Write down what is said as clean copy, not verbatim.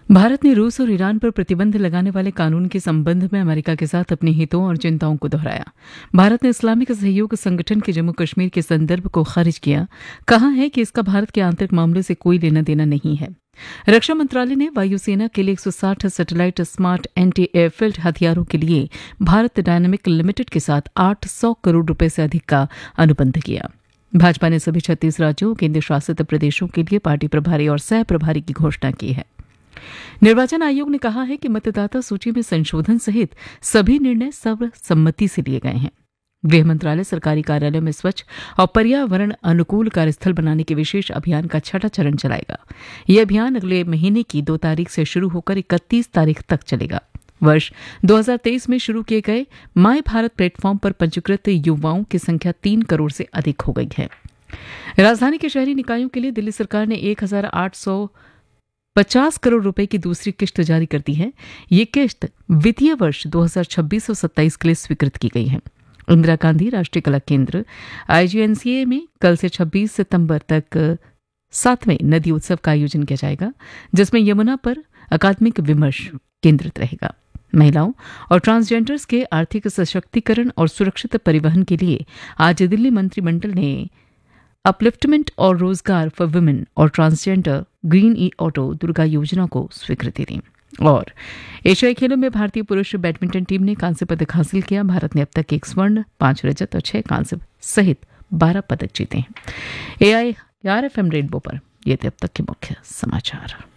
भारत ने रूस और ईरान पर प्रतिबंध लगाने वाले कानून के संबंध में अमेरिका के साथ अपने हितों और चिंताओं को दोहराया। भारत ने इस्लामिक सहयोग संगठन के जम्मू कश्मीर के संदर्भ को खारिज किया, कहा है कि इसका भारत के आंतरिक मामलों से कोई लेना देना नहीं है। रक्षा मंत्रालय ने वायुसेना के लिए 160 सैटेलाइट स्मार्ट एंटी एयरफील्ड हथियारों के लिए भारत डायनामिक लिमिटेड के साथ 800 करोड़ रुपए से अधिक का अनुबंध किया। भाजपा ने सभी 36 राज्यों केंद्र शासित प्रदेशों के लिए पार्टी प्रभारी और सह प्रभारी की घोषणा की है। निर्वाचन आयोग ने कहा है कि मतदाता सूची में संशोधन सहित सभी निर्णय सर्वसम्मति से लिए गए हैं। गृह मंत्रालय सरकारी कार्यालयों में स्वच्छ और पर्यावरण अनुकूल कार्यस्थल बनाने के विशेष अभियान का 6वां चरण चलाएगा। यह अभियान अगले महीने की 2 तारीख से शुरू होकर 31 तारीख तक चलेगा। वर्ष 2023 में शुरू किए गए माय भारत प्लेटफॉर्म पर पंजीकृत युवाओं की संख्या 3 करोड़ से अधिक हो गई है। राजधानी के शहरी निकायों के लिए दिल्ली सरकार ने 1850 करोड़ रुपए की दूसरी किश्त जारी कर दी है। ये किश्त वित्तीय वर्ष 2026-27 के लिए स्वीकृत की गई है। इंदिरा गांधी राष्ट्रीय कला केंद्र IGNCA में कल से 26 सितंबर तक 7वें नदी उत्सव का आयोजन किया जाएगा, जिसमें यमुना पर अकादमिक विमर्श केंद्रित रहेगा। महिलाओं और ट्रांसजेंडर्स के आर्थिक सशक्तिकरण और सुरक्षित परिवहन के लिए आज दिल्ली मंत्रिमंडल ने अपलिफ्टमेंट और रोजगार फॉर वुमेन और ट्रांसजेंडर ग्रीन ई ऑटो दुर्गा योजना को स्वीकृति दी। और एशियाई खेलों में भारतीय पुरुष बैडमिंटन टीम ने कांस्य पदक हासिल किया। भारत ने अब तक 1 स्वर्ण, 5 रजत और 6 कांस्य सहित 12 पदक जीते हैं। AIR FM रेनबो पर ये थे अब तक के मुख्य समाचार।